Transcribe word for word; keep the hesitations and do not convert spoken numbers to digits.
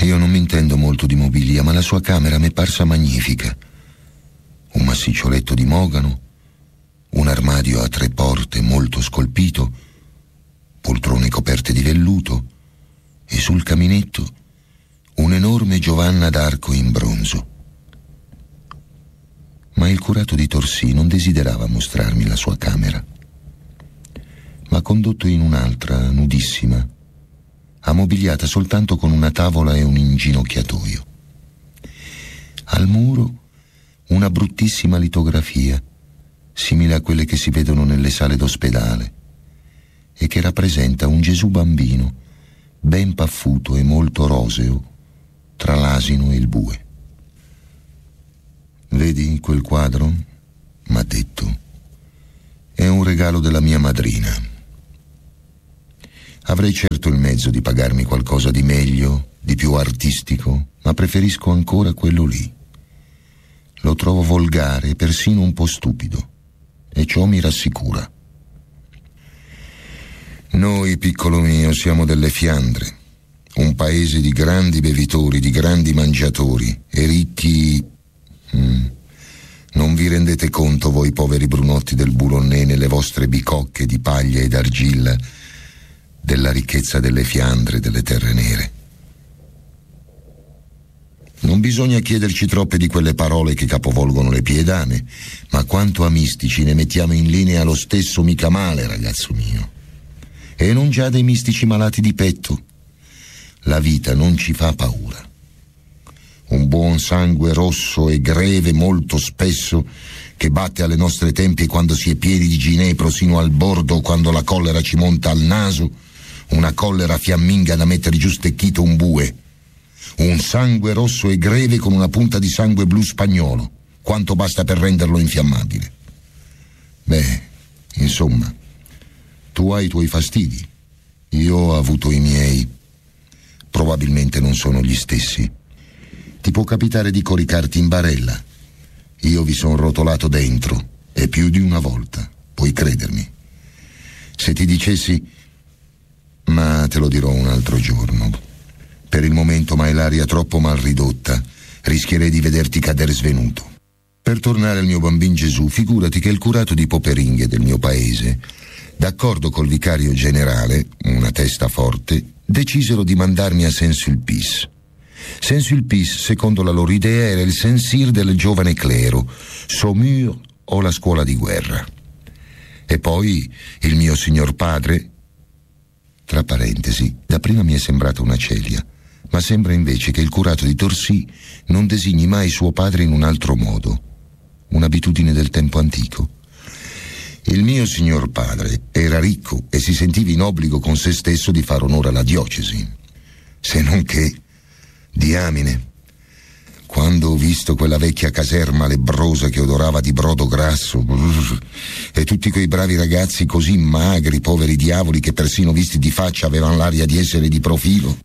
Io non mi intendo molto di mobilia, ma la sua camera mi è parsa magnifica. Un massiccio letto di mogano, un armadio a tre porte molto scolpito, poltrone coperte di velluto e sul caminetto un'enorme Giovanna d'Arco in bronzo. Ma il curato di Torsì non desiderava mostrarmi la sua camera. M'ha condotto in un'altra, nudissima, ammobiliata soltanto con una tavola e un inginocchiatoio. Al muro una bruttissima litografia, simile a quelle che si vedono nelle sale d'ospedale, e che rappresenta un Gesù bambino, ben paffuto e molto roseo, tra l'asino e il bue. «Vedi quel quadro?» m'ha detto. «È un regalo della mia madrina. Avrei certo il mezzo di pagarmi qualcosa di meglio, di più artistico, ma preferisco ancora quello lì. Lo trovo volgare e persino un po' stupido, e ciò mi rassicura. Noi, piccolo mio, siamo delle Fiandre, un paese di grandi bevitori, di grandi mangiatori e ricchi... Mm. Non vi rendete conto, voi poveri brunotti del Boulonnais, nelle vostre bicocche di paglia ed argilla, della ricchezza delle Fiandre, delle terre nere. Non bisogna chiederci troppe di quelle parole che capovolgono le piedane, ma quanto a mistici ne mettiamo in linea lo stesso mica male, ragazzo mio. E non già dei mistici malati di petto. La vita non ci fa paura. Un buon sangue rosso e greve molto spesso, che batte alle nostre tempie quando si è pieni di ginepro sino al bordo, quando la collera ci monta al naso, una collera fiamminga da mettere giù stecchito un bue. Un sangue rosso e greve con una punta di sangue blu spagnolo, quanto basta per renderlo infiammabile. Beh, insomma, tu hai i tuoi fastidi, io ho avuto i miei. Probabilmente non sono gli stessi. Ti può capitare di coricarti in barella. Io vi sono rotolato dentro, e più di una volta, puoi credermi. Se ti dicessi... ma te lo dirò un altro giorno. Per il momento m'hai l'aria troppo mal ridotta, rischierei di vederti cadere svenuto. Per tornare al mio bambin Gesù, figurati che il curato di Poperinghe del mio paese, d'accordo col vicario generale, una testa forte, decisero di mandarmi a Saint-Sulpice. Saint-Sulpice, secondo la loro idea, era il Saint-Cyr del giovane clero, Saumur o la scuola di guerra. E poi il mio signor padre, tra parentesi, dapprima mi è sembrata una celia, ma sembra invece che il curato di Torsì non designi mai suo padre in un altro modo, un'abitudine del tempo antico. Il mio signor padre era ricco e si sentiva in obbligo con se stesso di far onore alla diocesi, se non che... Diamine, quando ho visto quella vecchia caserma lebbrosa che odorava di brodo grasso, brrr, e tutti quei bravi ragazzi così magri, poveri diavoli, che persino visti di faccia avevano l'aria di essere di profilo,